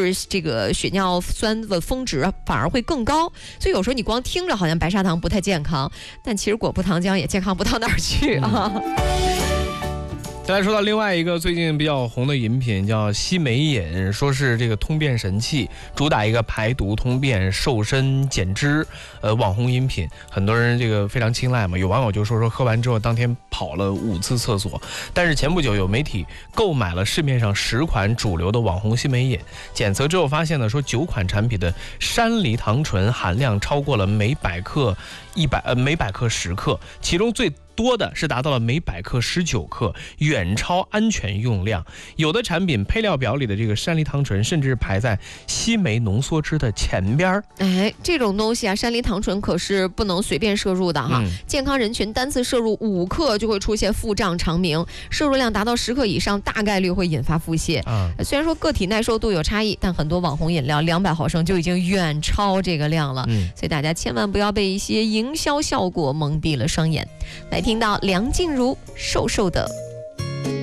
致这个血尿酸的峰值反而会更高。所以有时候你光听着好像白砂糖不太健康，但其实果葡糖浆也健康不到哪儿去啊。 再来说到另外一个最近比较红的饮品，叫西梅饮，说是这个通便神器，主打一个排毒通便、瘦身减脂，网红饮品，很多人这个非常青睐嘛。有网友就说喝完之后当天跑了5次厕所。但是前不久有媒体购买了市面上10款主流的网红西梅饮，检测之后发现呢，说9款产品的山梨糖醇含量超过了每百克10克，其中最多的是达到了每百克19克，远超安全用量。有的产品配料表里的这个山梨糖醇甚至排在西梅浓缩汁的前边。 哎，这种东西啊，山梨糖醇可是不能随便摄入的哈。健康人群单次摄入5克就会出现腹胀肠鸣，摄入量达到10克以上，大概率会引发腹泻。虽然说个体耐受度有差异，但很多网红饮料200毫升就已经远超这个量了。所以大家千万不要被一些营销效果蒙蔽了双眼。来听到梁静茹瘦瘦的。